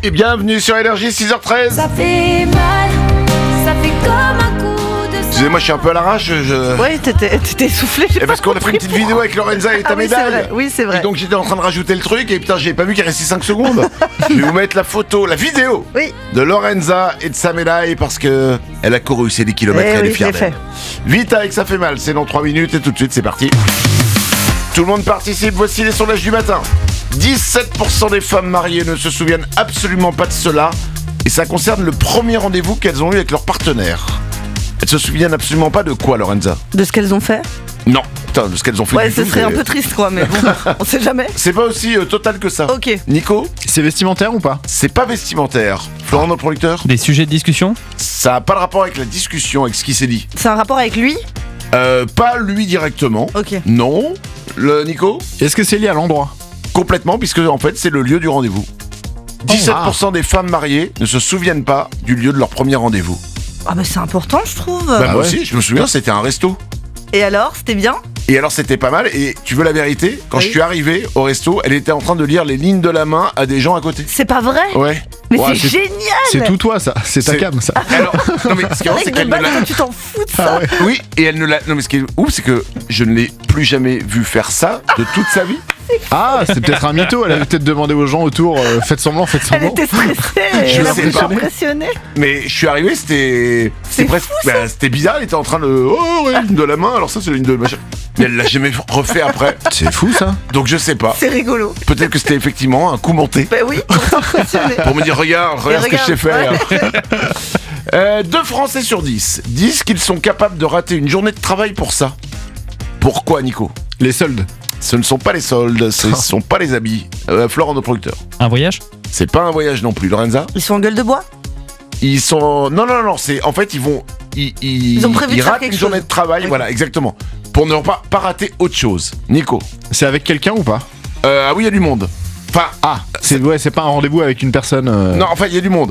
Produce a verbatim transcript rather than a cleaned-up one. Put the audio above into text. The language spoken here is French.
Et bienvenue sur Énergie, six heures treize. Ça fait mal, ça fait comme un coup de... Excusez-moi, je suis un peu à l'arrache. Je... Ouais, t'étais, t'étais essoufflé. Et parce qu'on a fait une petite vidéo avec Lorenza et ta Ah oui, médaille. c'est vrai. Oui, c'est vrai. Et donc j'étais en train de rajouter le truc et putain, j'ai pas vu qu'il restait cinq secondes. Je vais vous mettre la photo, la vidéo Oui. de Lorenza et de sa médaille parce que elle a couru, c'est des kilomètres, Eh elle oui, est fière je l'ai d'elle. Vite avec Ça fait mal, c'est dans trois minutes et tout de suite c'est parti. Tout le monde participe, voici les sondages du matin. dix-sept pour cent des femmes mariées ne se souviennent absolument pas de cela. Et ça concerne le premier rendez-vous qu'elles ont eu avec leur partenaire. Elles se souviennent absolument pas de quoi, Lorenza? De ce qu'elles ont fait. Non, putain, de ce qu'elles ont fait Ouais, du ce tout, serait mais- un peu triste, quoi, mais bon, on sait jamais. C'est pas aussi euh, total que ça. Ok. Nico, C'est vestimentaire ou pas? c'est pas vestimentaire. Florent, notre producteur, Des sujets de discussion? ça a pas de rapport avec la discussion, avec ce qui s'est dit. C'est un rapport avec lui. Euh, pas lui directement. Ok. Non. Le Nico, Est-ce que c'est lié à l'endroit? complètement, puisque en fait c'est le lieu du rendez-vous. dix-sept pour cent des femmes mariées ne se souviennent pas du lieu de leur premier rendez-vous. Ah bah c'est important, je trouve. Bah moi ouais. aussi, je me souviens, c'était un resto. Et alors, c'était bien? Et alors c'était pas mal, et tu veux la vérité? Quand Oui. je suis arrivé au resto, elle était en train de lire les lignes de la main à des gens à côté. C'est pas vrai? Ouais. Mais Ouais, c'est c'est- génial. C'est tout toi ça, c'est ta C'est- cam ça. Alors, non mais ce qui est marrant, c'est Règle de qu'elle ne base, l'a... toi, tu t'en fous de ça. Oui, et elle ne l'a... Non mais ce qui est ouf, c'est que je ne l'ai plus jamais vu faire ça de toute sa vie. Ah, c'est peut-être un mytho, elle avait peut-être demandé aux gens autour, euh, faites semblant, faites Elle semblant. était stressée. Je Elle a sais voulu pas. s'impressionner. Mais je suis arrivé, c'était... C'est C'était presque... Bah, c'était bizarre, elle était en train de... Oh, ouais, ligne de la main, alors ça c'est la ligne de machin. Mais elle l'a jamais refait après. C'est fou ça. Donc je sais pas. C'est rigolo. Peut-être que c'était effectivement un coup monté. Bah oui, pour s'impressionner. Pour me dire, regarde, regarde ce que je sais faire. ouais. Euh, deux Français sur dix disent qu'ils sont capables de rater une journée de travail pour ça. Pourquoi, Nico? Les soldes. Ce ne sont pas les soldes, ce ne sont pas les habits. Euh, Florent, notre producteur. Un voyage? C'est pas un voyage non plus, Lorenza. Ils sont en gueule de bois. Ils sont... Non, non, non, c'est... En fait, ils vont... Ils, ils... Ils ont prévu de faire ratent quelque une journée chose. de travail, Ok. voilà, exactement. Pour ne pas, pas rater autre chose. Nico. C'est avec quelqu'un ou pas? Euh, ah oui, il y a du monde. Enfin, Ah, c'est ouais, c'est pas un rendez-vous avec une personne. euh, non, enfin, il y a du monde.